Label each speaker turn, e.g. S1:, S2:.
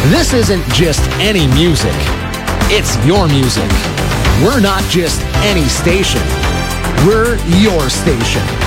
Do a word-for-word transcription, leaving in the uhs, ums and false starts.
S1: This isn't just any music. It's your music. We're not just any station. We're your station.